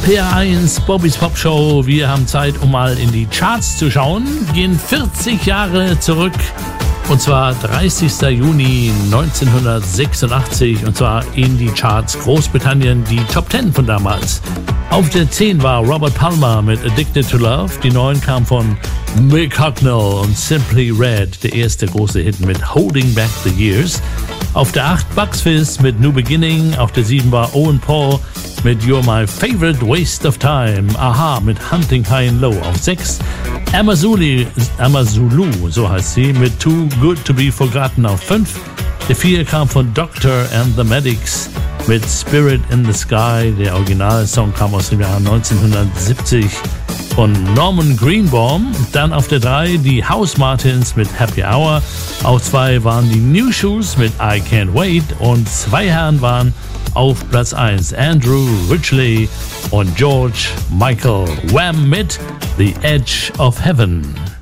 PR1, Bobbys Pop Show. Wir haben Zeit, um mal in die Charts zu schauen. Gehen 40 Jahre zurück. Und zwar 30. Juni 1986. Und zwar in die Charts Großbritannien, die Top 10 von damals. Auf der 10 war Robert Palmer mit Addicted to Love. Die 9 kam von Mick Hucknall und Simply Red. Der erste große Hit mit Holding Back the Years. Auf der 8 Bucks Fizz mit New Beginning. Auf der 7 war Owen Paul mit You're My Favorite Waste of Time. Aha mit Hunting High and Low auf 6. Amazulu, so heißt sie, mit Too Good to Be Forgotten auf 5. Der 4 kam von Doctor and the Medics mit Spirit in the Sky. Der Originalsong kam aus dem Jahr 1970 von Norman Greenbaum. Dann auf der 3 die House Martins mit Happy Hour. Auf 2 waren die New Shoes mit I Can't Wait. Und 2 Herren waren auf Platz 1 Andrew Ridgeley und George Michael. Wham mit The Edge of Heaven.